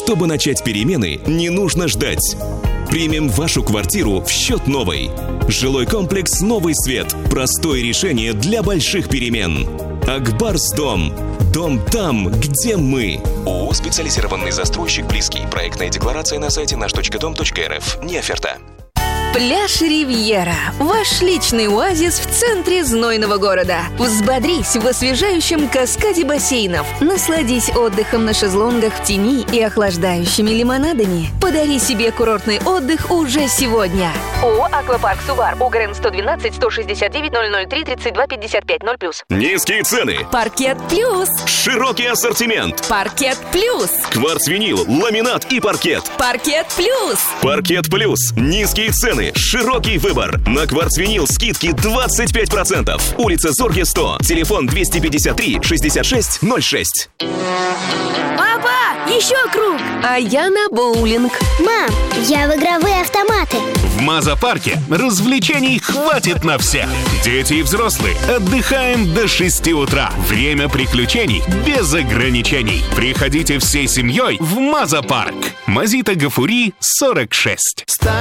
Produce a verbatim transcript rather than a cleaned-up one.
Чтобы начать перемены, не нужно ждать. Примем вашу квартиру в счет новой. Жилой комплекс «Новый свет». Простое решение для больших перемен. Акбарсдом. Дом там, где мы. ООО «Специализированный застройщик Близкий». Проектная декларация на сайте наш точка дом точка эр эф. Не оферта. Пляж Ривьера. Ваш личный оазис в центре знойного города. Взбодрись в освежающем каскаде бассейнов. Насладись отдыхом на шезлонгах в тени и охлаждающими лимонадами. Подари себе курортный отдых уже сегодня. ООО «Аквапарк Сувар». УГРН сто двенадцать сто шестьдесят девять ноль ноль три тридцать два пятьдесят пять ноль плюс. Низкие цены. Паркет Плюс. Широкий ассортимент. Паркет Плюс. Кварцвинил, ламинат и паркет. Паркет Плюс. Паркет Плюс. Низкие цены. Широкий выбор. На кварцвинил скидки двадцать пять процентов. Улица Зорге, сто. Телефон двести пятьдесят три шестьдесят шесть ноль шесть. Папа, еще круг. А я на боулинг. Мам, я в игровые автоматы. В Маза-парке развлечений хватит на всех. Дети и взрослые отдыхаем до шести утра. Время приключений без ограничений. Приходите всей семьей в Маза-парк. Мазита Гафури, сорок шесть.